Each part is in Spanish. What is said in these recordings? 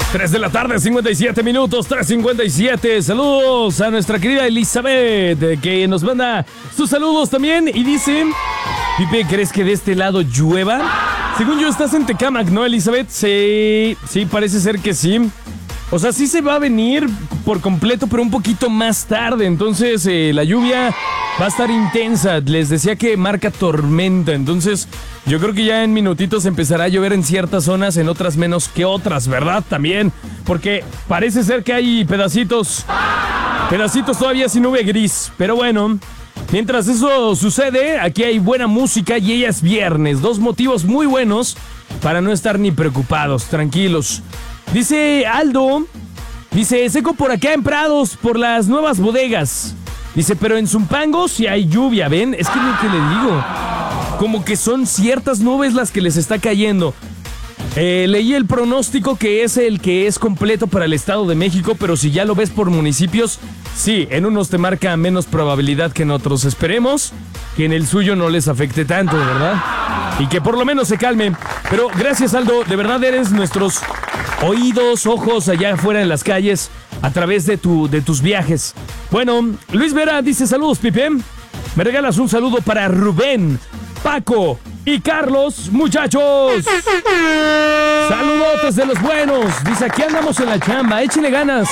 3 de la tarde, 57 minutos, 3:57. Saludos a nuestra querida Elizabeth, que nos manda sus saludos también. Y dice: Pipe, ¿crees que de este lado llueva? Según yo, estás en Tecámac, ¿no, Elizabeth? Sí, parece ser que sí. O sea, sí se va a venir por completo, pero un poquito más tarde. Entonces, la lluvia va a estar intensa. Les decía que marca tormenta. Entonces, yo creo que ya en minutitos empezará a llover en ciertas zonas, en otras menos que otras, ¿verdad? También, porque parece ser que hay pedacitos todavía sin nube gris. Pero bueno, mientras eso sucede, aquí hay buena música y ella es viernes. 2 motivos muy buenos para no estar ni preocupados, tranquilos. Dice Aldo, seco por acá en Prados, por las nuevas bodegas. Dice, pero en Zumpango sí hay lluvia, ¿ven? Es que lo que les digo, como que son ciertas nubes las que les está cayendo. Leí el pronóstico que es el que es completo para el Estado de México, pero si ya lo ves por municipios, sí, en unos te marca menos probabilidad que en otros. Esperemos que en el suyo no les afecte tanto, ¿verdad? Y que por lo menos se calme. Pero gracias, Aldo, de verdad eres nuestros oídos, ojos allá afuera en las calles a través de tus viajes. Bueno, Luis Vera dice, saludos, Pipe. Me regalas un saludo para Rubén, Paco y Carlos, muchachos. Saludotes de los buenos. Dice, aquí andamos en la chamba, échale ganas.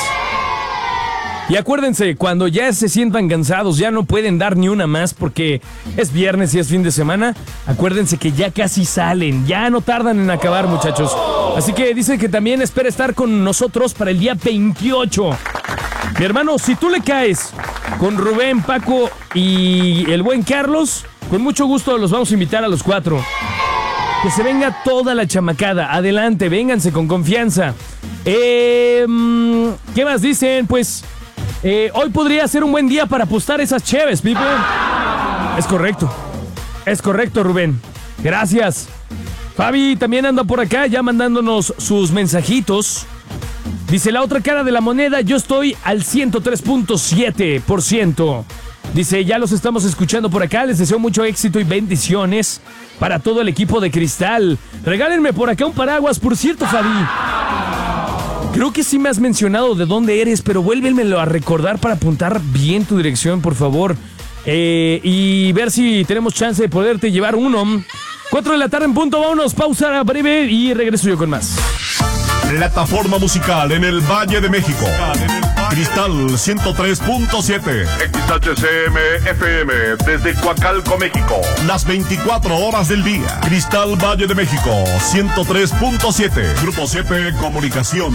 Y acuérdense, cuando ya se sientan cansados, ya no pueden dar ni una más porque es viernes y es fin de semana, acuérdense que ya casi salen, ya no tardan en acabar, muchachos. Así que dice que también espera estar con nosotros para el día 28. Mi hermano, si tú le caes con Rubén, Paco y el buen Carlos, con mucho gusto los vamos a invitar a los 4. Que se venga toda la chamacada, adelante, vénganse con confianza. ¿Qué más dicen? Pues... hoy podría ser un buen día para apostar esas cheves, Pipe. Es correcto, Rubén. Gracias. Fabi también anda por acá ya mandándonos sus mensajitos. Dice, la otra cara de la moneda, yo estoy al 103.7%. Dice, ya los estamos escuchando por acá, les deseo mucho éxito y bendiciones para todo el equipo de Cristal. Regálenme por acá un paraguas, por cierto, Fabi. Creo que sí me has mencionado de dónde eres, pero vuélvemelo a recordar para apuntar bien tu dirección, por favor. Y ver si tenemos chance de poderte llevar uno. 4 de la tarde en punto, vámonos, pausa breve y regreso yo con más. Plataforma musical en el Valle de México. Cristal 103.7. XHCM FM desde Coacalco, México. Las 24 horas del día. Cristal Valle de México 103.7. Grupo 7 Comunicación.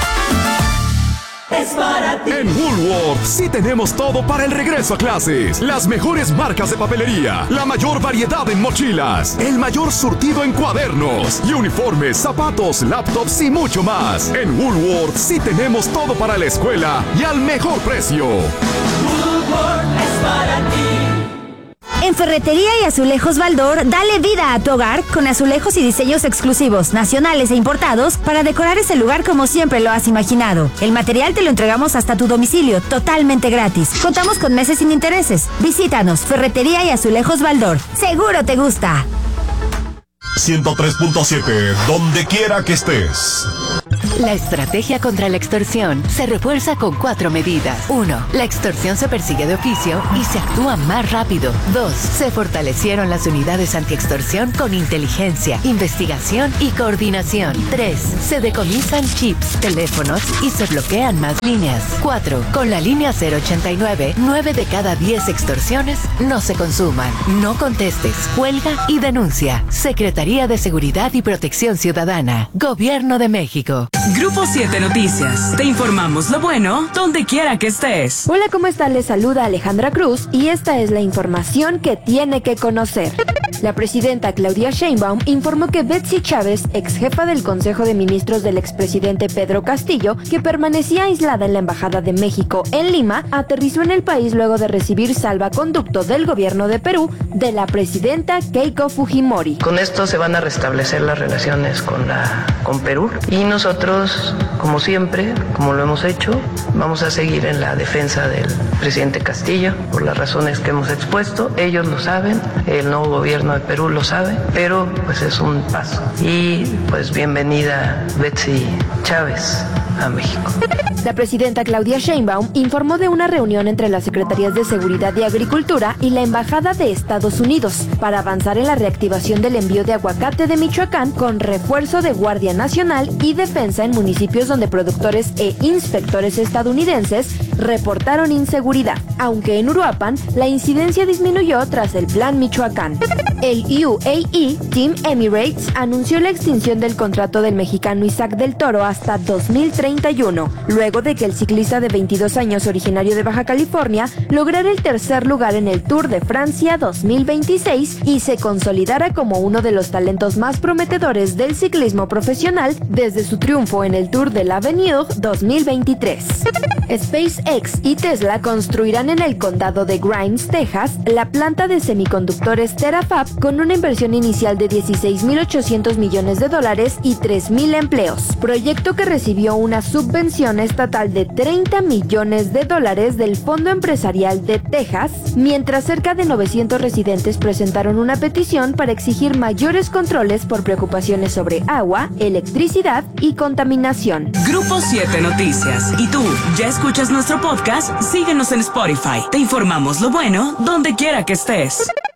Es para ti. En Woolworth sí tenemos todo para el regreso a clases. Las mejores marcas de papelería, la mayor variedad en mochilas, el mayor surtido en cuadernos y uniformes, zapatos, laptops y mucho más. En Woolworth sí tenemos todo para la escuela y al mejor precio. Woolworth es para ti. En Ferretería y Azulejos Baldor, dale vida a tu hogar con azulejos y diseños exclusivos, nacionales e importados, para decorar ese lugar como siempre lo has imaginado. El material te lo entregamos hasta tu domicilio, totalmente gratis. Contamos con meses sin intereses. Visítanos, Ferretería y Azulejos Baldor. ¡Seguro te gusta! 103.7, donde quiera que estés. La estrategia contra la extorsión se refuerza con 4 medidas. 1. La extorsión se persigue de oficio y se actúa más rápido. 2. Se fortalecieron las unidades antiextorsión con inteligencia, investigación y coordinación. 3. Se decomisan chips, teléfonos y se bloquean más líneas. 4. Con la línea 089, 9 de cada 10 extorsiones no se consuman. No contestes, cuelga y denuncia. Secretaría de Seguridad y Protección Ciudadana. Gobierno de México. Grupo 7 Noticias. Te informamos lo bueno donde quiera que estés. Hola, ¿cómo están? Les saluda Alejandra Cruz y esta es la información que tiene que conocer. La presidenta Claudia Sheinbaum informó que Betsy Chávez, ex jefa del Consejo de Ministros del expresidente Pedro Castillo, que permanecía aislada en la Embajada de México en Lima, aterrizó en el país luego de recibir salvaconducto del gobierno de Perú de la presidenta Keiko Fujimori. Con esto se van a restablecer las relaciones con Perú y nosotros, como siempre, como lo hemos hecho, vamos a seguir en la defensa del presidente Castillo por las razones que hemos expuesto. Ellos lo saben, el nuevo gobierno de Perú lo sabe, pero pues es un paso. Y pues bienvenida Betsy Chávez a México. La presidenta Claudia Sheinbaum informó de una reunión entre las Secretarías de Seguridad y Agricultura y la Embajada de Estados Unidos para avanzar en la reactivación del envío de aguacate de Michoacán con refuerzo de Guardia Nacional y defensa en municipios donde productores e inspectores estadounidenses reportaron inseguridad, aunque en Uruapan la incidencia disminuyó tras el Plan Michoacán. El UAE Team Emirates anunció la extinción del contrato del mexicano Isaac del Toro hasta 2031, luego de que el ciclista de 22 años originario de Baja California lograra el tercer lugar en el Tour de Francia 2026 y se consolidara como uno de los talentos más prometedores del ciclismo profesional desde su triunfo en el Tour de l'Avenir 2023. SpaceX y Tesla construirán en el condado de Grimes, Texas, la planta de semiconductores Terafab con una inversión inicial de $16.800 millones y 3.000 empleos, proyecto que recibió una subvención estatal de $30 millones del Fondo Empresarial de Texas, mientras cerca de 900 residentes presentaron una petición para exigir mayores controles por preocupaciones sobre agua, electricidad y contaminación. Grupo 7 Noticias. ¿Y tú, ya escuchas nuestro podcast? Síguenos en Spotify. Te informamos lo bueno donde quiera que estés.